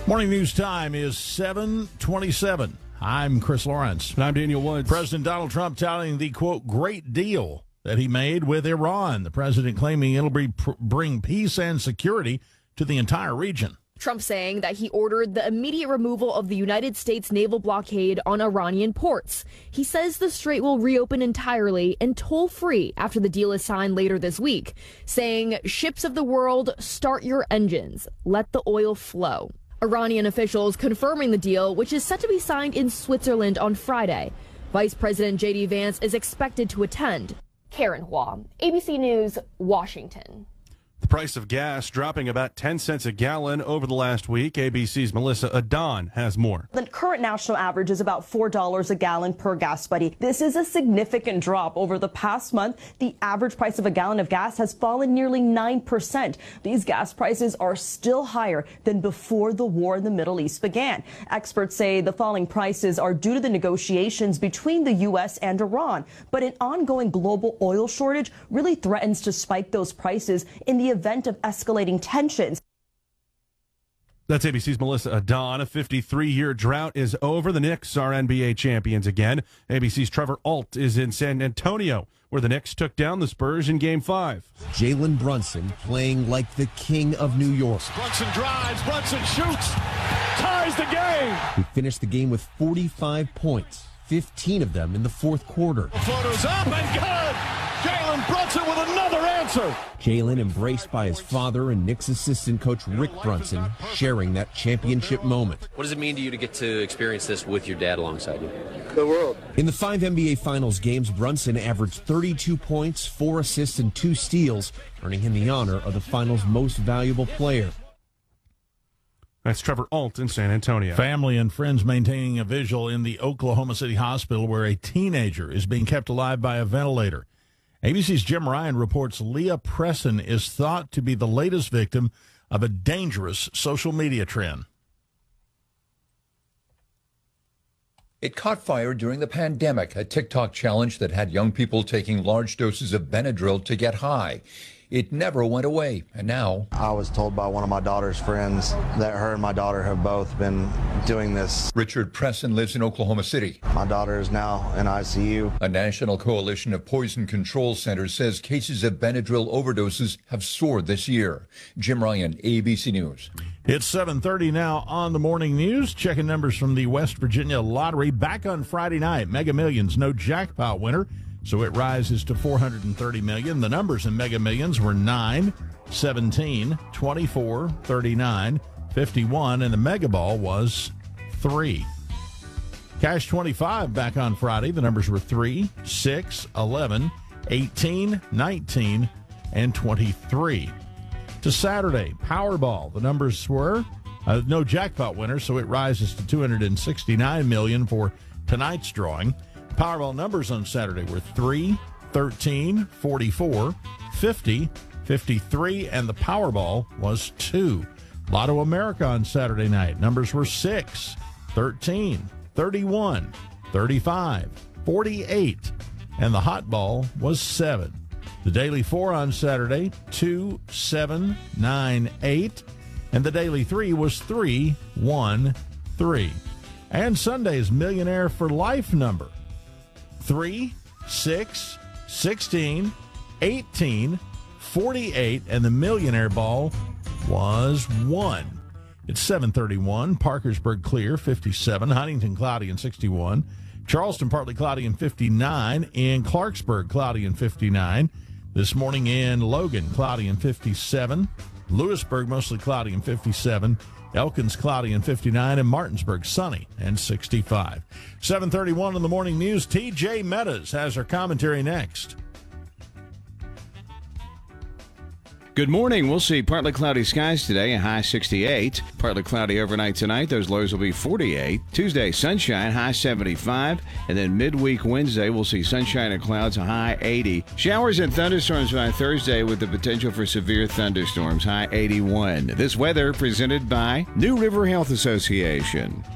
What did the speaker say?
Morning news time is 7:27. I'm Chris Lawrence. And I'm Daniel Woods. President Donald Trump touting the, quote, great deal that he made with Iran. The president claiming it'll bring peace and security to the entire region. Trump saying that he ordered the immediate removal of the United States naval blockade on Iranian ports. He says the strait will reopen entirely and toll-free after the deal is signed later this week, saying, ships of the world, start your engines. Let the oil flow. Iranian officials confirming the deal, which is set to be signed in Switzerland on Friday. Vice President J.D. Vance is expected to attend. Karen Hua, ABC News, Washington. The price of gas dropping about 10 cents a gallon over the last week. ABC's Melissa Adon has more. The current national average is about $4 a gallon per gas buddy. This is a significant drop. Over the past month, the average price of a gallon of gas has fallen nearly 9%. These gas prices are still higher than before the war in the Middle East began. Experts say the falling prices are due to the negotiations between the U.S. and Iran. But an ongoing global oil shortage really threatens to spike those prices in the event of escalating tensions. That's ABC's Melissa Adon. A 53-year drought is over. The Knicks are NBA champions again. ABC's Trevor Ault is in San Antonio, where the Knicks took down the Spurs in Game 5. Jalen Brunson playing like the king of New York. Brunson drives, Brunson shoots, ties the game. He finished the game with 45 points, 15 of them in the fourth quarter. The floater's up and good. Jalen Brunson with another answer. Jalen, embraced by his father and Knicks assistant coach Rick Brunson, sharing that championship moment. What does it mean to you to get to experience this with your dad alongside you? The world. In the 5 NBA Finals games, Brunson averaged 32 points, 4 assists, and 2 steals, earning him the honor of the Finals' most valuable player. That's Trevor Ault in San Antonio. Family and friends maintaining a vigil in the Oklahoma City hospital where a teenager is being kept alive by a ventilator. ABC's Jim Ryan reports Leah Presson is thought to be the latest victim of a dangerous social media trend. It caught fire during the pandemic, a TikTok challenge that had young people taking large doses of Benadryl to get high. It never went away, and now... I was told by one of my daughter's friends that her and my daughter have both been doing this. Richard Presson lives in Oklahoma City. My daughter is now in ICU. A national coalition of poison control centers says cases of Benadryl overdoses have soared this year. Jim Ryan, ABC News. It's 7:30 now on the morning news. Checking numbers from the West Virginia Lottery. Back on Friday night, Mega Millions, no jackpot winner, so it rises to $430 million. The numbers in Mega Millions were 9, 17, 24, 39, 51, and the Mega Ball was 3. Cash 25 back on Friday. The numbers were 3, 6, 11, 18, 19, and 23. To Saturday, Powerball. The numbers were no jackpot winner, so it rises to $269 million for tonight's drawing. Powerball numbers on Saturday were 3, 13, 44, 50, 53, and the Powerball was 2. Lotto America on Saturday night. Numbers were 6, 13, 31, 35, 48, and the hot ball was 7. The Daily 4 on Saturday, 2, 7, 9, 8, and the Daily 3 was 3, 1, 3. And Sunday's Millionaire for Life number, 3, 6, 16, 18, 48, and the Millionaire Ball was 1. It's 7:31. Parkersburg clear, 57. Huntington cloudy and 61. Charleston partly cloudy and 59. In Clarksburg cloudy and 59. This morning in Logan cloudy and 57. Lewisburg mostly cloudy and 57. Elkins cloudy and 59, and Martinsburg sunny and 65. 7:31 in the morning news. TJ Meadows has her commentary next. Good morning. We'll see partly cloudy skies today, a high 68. Partly cloudy overnight tonight. Those lows will be 48. Tuesday, sunshine, high 75. And then midweek Wednesday, we'll see sunshine and clouds, a high 80. Showers and thunderstorms by Thursday with the potential for severe thunderstorms, high 81. This weather presented by New River Health Association.